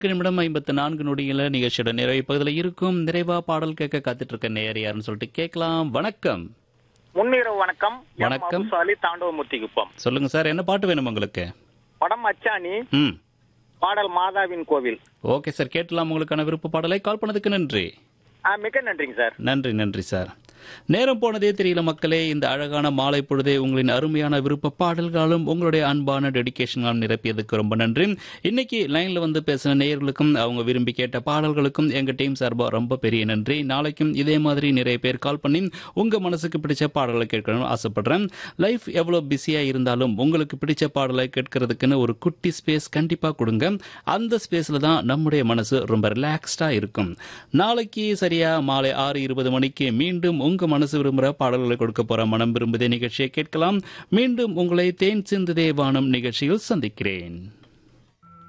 நிமிடம் 54 நொடிகள நிகழ்ச்சியோட நிறைவு பகுதியில் இருக்கும். நிறைவா பாடல் கேட்க காத்துட்டு இருக்க நேயர் யாருன்னு சொல்லிட்டு கேட்கலாம். வணக்கம். முன்னிரவு வணக்கம். வணக்கம். அபுசாலி தாண்டவமூர்த்தி குப்பம். சொல்லுங்க சார், என்ன பாட்டு வேணும் உங்களுக்கு? படம் அச்சாணி, ம் பாடல் மாதாவின் கோவில். ஓகே சார், கேட்கலாம். உங்களுக்கான விருப்ப பாடலை கால் பண்ணதுக்கு நன்றி. மிக்க நன்றிங்க சார். நன்றி சார். நேரம் போனதே தெரியல மக்களே. இந்த அழகான மாலை பொழுதே உங்களின் அருமையான விருப்ப பாடல்களும் உங்களுடைய அன்பான டெடிகேஷனாலும் நிரப்பியதுக்கு ரொம்ப நன்றி. இன்னைக்கு லைன்ல வந்து பேசின நேயர்களுக்கும் அவங்க விரும்பி கேட்ட பாடல்களுக்கும் எங்க டீம் சார்பா ரொம்ப பெரிய நன்றி. நாளைக்கும் இதே மாதிரி நிறைய பேர் கால் பண்ணி உங்க மனசுக்கு பிடிச்ச பாடலை கேட்கணும்னு ஆசைப்படுறேன். லைஃப் எவ்வளவு பிஸியா இருந்தாலும் உங்களுக்கு பிடிச்ச பாடலை கேட்கறதுக்குன்னு ஒரு குட்டி ஸ்பேஸ் கண்டிப்பா கொடுங்க. அந்த ஸ்பேஸ்ல தான் நம்முடைய மனசு ரொம்ப ரிலாக்ஸ்டா இருக்கும். நாளைக்கு சரியா மாலை 6:20 மணிக்கு மீண்டும் உங்க மனசு விரும்புகிற பாடல்களை கொடுக்க போற மனம் விரும்புதே நிகழ்ச்சியை கேட்கலாம். மீண்டும் உங்களை தேன் சிந்துதே வானம் நிகழ்ச்சியில் சந்திக்கிறேன்.